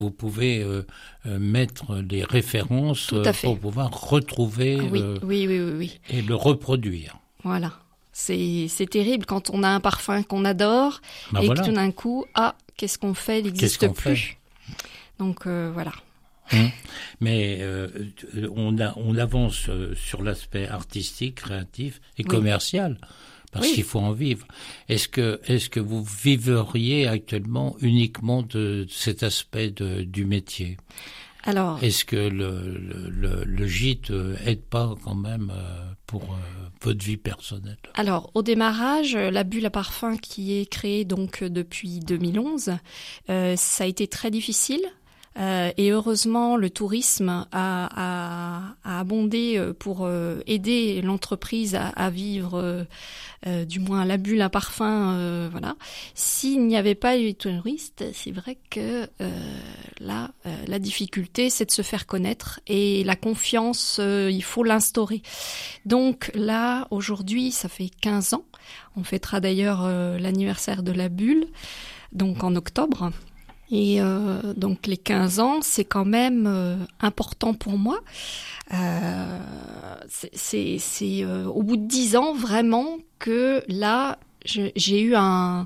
Vous pouvez mettre les références pour pouvoir retrouver oui. Et le reproduire. Voilà. C'est terrible quand on a un parfum qu'on adore que tout d'un coup, qu'est-ce qu'on fait? Il n'existe plus. Donc voilà. Mais on avance sur l'aspect artistique, créatif et commercial, parce qu'il faut en vivre. Est-ce que vous viveriez actuellement uniquement de cet aspect du métier? Alors, est-ce que le gîte aide pas quand même pour votre vie personnelle? Alors, au démarrage, la bulle à parfum qui est créée donc depuis 2011, ça a été très difficile. Et heureusement, le tourisme a abondé pour aider l'entreprise à vivre, du moins la bulle à parfum. Voilà. S'il n'y avait pas eu les touristes, c'est vrai que la difficulté, c'est de se faire connaître et la confiance, il faut l'instaurer. Donc là, aujourd'hui, ça fait 15 ans. On fêtera d'ailleurs l'anniversaire de la bulle, donc en octobre. Et donc les 15 ans, c'est quand même important pour moi. C'est au bout de 10 ans vraiment que là, j'ai eu un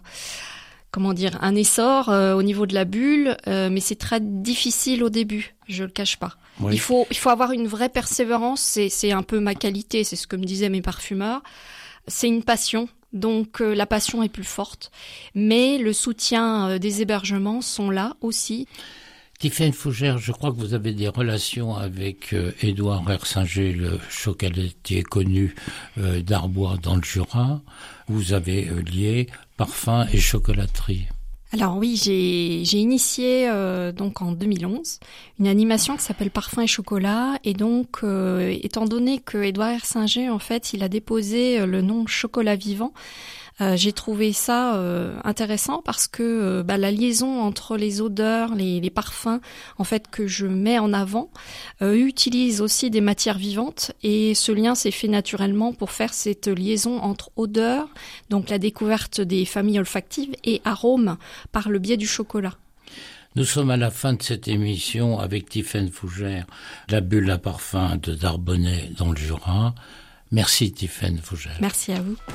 essor au niveau de la bulle, mais c'est très difficile au début, je le cache pas. Oui. Il faut avoir une vraie persévérance, c'est un peu ma qualité, c'est ce que me disaient mes parfumeurs. C'est une passion. Donc la passion est plus forte, mais le soutien des hébergements sont là aussi. Tiffaine Fougère, je crois que vous avez des relations avec Édouard Ersinger, le chocolatier connu d'Arbois dans le Jura. Vous avez lié parfum et chocolaterie. Alors oui, j'ai initié donc en 2011 une animation qui s'appelle Parfum et chocolat, et donc étant donné que Édouard Ersinger en fait il a déposé le nom Chocolat Vivant, j'ai trouvé ça intéressant parce que la liaison entre les odeurs, les parfums en fait que je mets en avant utilise aussi des matières vivantes, et ce lien s'est fait naturellement pour faire cette liaison entre odeurs, donc la découverte des familles olfactives, et arômes par le biais du chocolat. Nous sommes à la fin de cette émission avec Tiffaine Fougère, la bulle à parfum de Darbonnay dans le Jura. Merci Tiffaine Fougère. Merci à vous.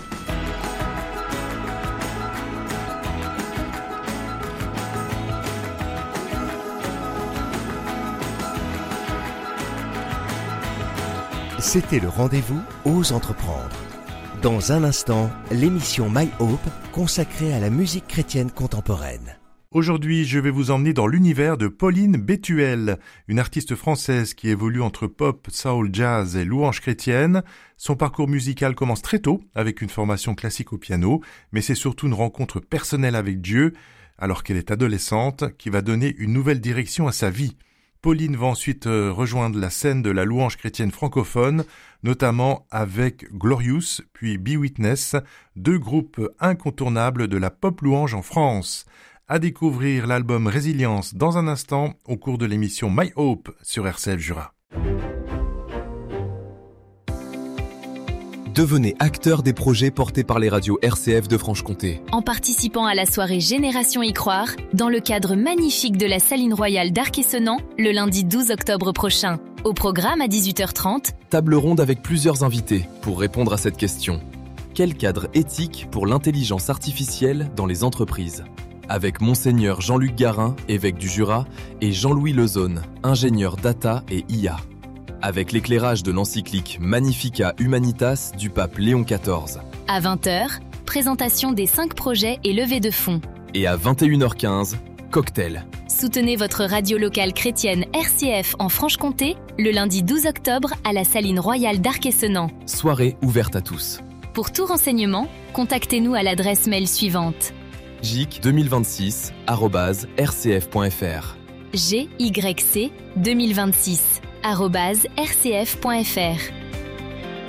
C'était le rendez-vous Ose Entreprendre. Dans un instant, l'émission My Hope consacrée à la musique chrétienne contemporaine. Aujourd'hui, je vais vous emmener dans l'univers de Pauline Bétuel, une artiste française qui évolue entre pop, soul, jazz et louange chrétienne. Son parcours musical commence très tôt, avec une formation classique au piano, mais c'est surtout une rencontre personnelle avec Dieu, alors qu'elle est adolescente, qui va donner une nouvelle direction à sa vie. Pauline va ensuite rejoindre la scène de la louange chrétienne francophone, notamment avec Glorious, puis Be Witness, deux groupes incontournables de la pop louange en France. À découvrir l'album Résilience dans un instant au cours de l'émission My Hope sur RCF Jura. Devenez acteur des projets portés par les radios RCF de Franche-Comté. En participant à la soirée Génération Y Croire, dans le cadre magnifique de la Saline Royale d'Arc-et-Senans, le lundi 12 octobre prochain. Au programme à 18h30, table ronde avec plusieurs invités pour répondre à cette question. Quel cadre éthique pour l'intelligence artificielle dans les entreprises ? Avec Monseigneur Jean-Luc Garin, évêque du Jura, et Jean-Louis Lezone, ingénieur data et IA. Avec l'éclairage de l'encyclique Magnificat Humanitas du pape Léon XIV. À 20h, présentation des 5 projets et levée de fonds. Et à 21h15, cocktail. Soutenez votre radio locale chrétienne RCF en Franche-Comté le lundi 12 octobre à la Saline Royale d'Arc-et-Senans. Soirée ouverte à tous. Pour tout renseignement, contactez-nous à l'adresse mail suivante: gic2026@rcf.fr. gyc2026@rcf.fr.